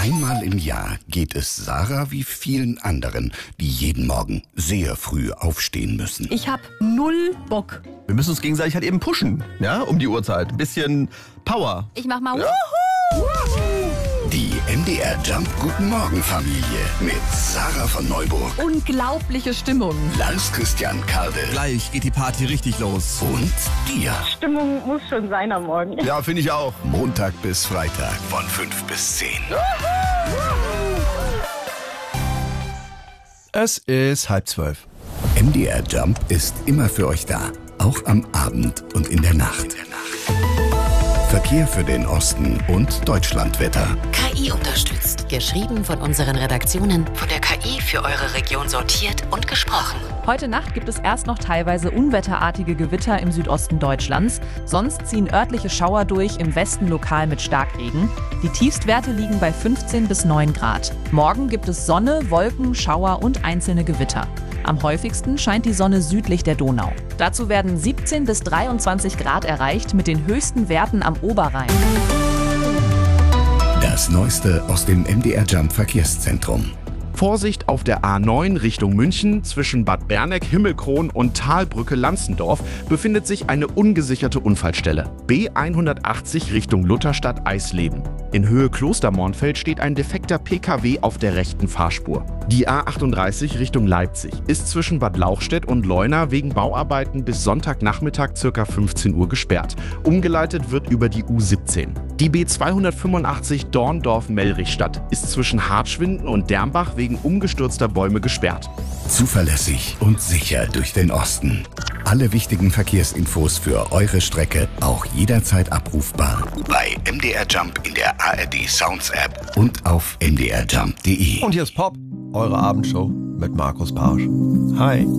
Einmal im Jahr geht es Sarah wie vielen anderen, die jeden Morgen sehr früh aufstehen müssen. Ich hab null Bock. Wir müssen uns gegenseitig halt eben pushen, ja, um die Uhrzeit. Ein bisschen Power. Ich mach mal Die MDR Jump Guten Morgen Familie mit Sarah von Neuburg, Unglaubliche Stimmung. Lars Christian Kade Gleich geht die Party richtig los. und dir. Stimmung muss schon sein am Morgen. Ja, finde ich auch. Montag bis Freitag von 5 bis 10. Es ist 11:30. MDR Jump ist immer für euch da, auch am Abend und in der Nacht. Verkehr für den Osten und Deutschlandwetter. KI unterstützt. Geschrieben von unseren Redaktionen, von der KI für eure Region sortiert und gesprochen. Heute Nacht gibt es erst noch teilweise unwetterartige Gewitter im Südosten Deutschlands. Sonst ziehen örtliche Schauer durch, im Westen lokal mit Starkregen. Die Tiefstwerte liegen bei 15 bis 9 Grad. Morgen gibt es Sonne, Wolken, Schauer und einzelne Gewitter. Am häufigsten scheint die Sonne südlich der Donau. Dazu werden 17 bis 23 Grad erreicht mit den höchsten Werten am Oberrhein. Das Neueste aus dem MDR Jump Verkehrszentrum. Vorsicht auf der A9 Richtung München zwischen Bad Berneck, Himmelkron und Talbrücke Lanzendorf befindet sich eine ungesicherte Unfallstelle. B180 Richtung Lutherstadt Eisleben. In Höhe Klostermornfeld steht ein defekter PKW auf der rechten Fahrspur. Die A38 Richtung Leipzig ist zwischen Bad Lauchstädt und Leuna wegen Bauarbeiten bis Sonntagnachmittag ca. 15 Uhr gesperrt. Umgeleitet wird über die U17. Die B285 Dorndorf-Mellrichstadt ist zwischen Hartschwinden und Dermbach wegen umgestürzter Bäume gesperrt. Zuverlässig und sicher durch den Osten. Alle wichtigen Verkehrsinfos für eure Strecke auch jederzeit abrufbar bei MDR Jump in der ARD Sounds App und auf mdrjump.de. Und hier ist Pop, eure Abendshow mit Markus Pausch. Hi.